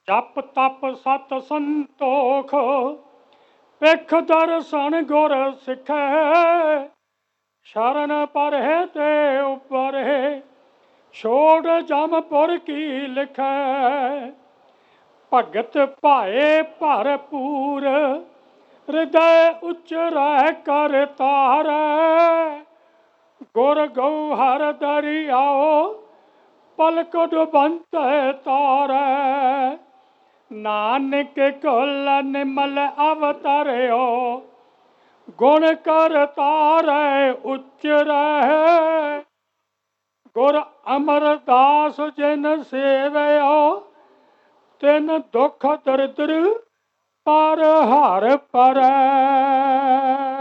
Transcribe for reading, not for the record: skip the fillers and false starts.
ਜਪ ਤਪ ਸਤ ਸੰਤੋਖ ਪਿਖ ਦਰਸ਼ਨ ਗੁਰ ਸਿੱਖੈ। ਸ਼ਰਨ ਪਰਹਿ ਤੇ ਉਪਰਹਿ ਛੋੜ ਜਮਪੁਰ ਕੀ ਲਿਖੈ। ਭਗਤ ਭਾਏ ਭਰਪੂਰ ਹਿਰਦੈ ਉਚਰੈ ਕਰ ਤਾਰੈ। ਗੁਰ ਗਉਹਰ ਦਰਿਆਓ ਪਲਕ ਡੁਬੰਤੈ ਤਾਰੈ। ਨਾਨਕ ਕੁਲ ਨਿਮਲ ਅਵਤਰਿਓ ਗੁਣ ਕਰ ਤਾਰੈ ਉਚਰੈ। ਗੁਰ ਅਮਰਦਾਸ ਜਿਨ ਸੇਵਿਓ ਤਿਨ ਦੁਖ ਦਰਿਦ੍ਰ ਪਰ ਹਰਿ ਪਰੈ।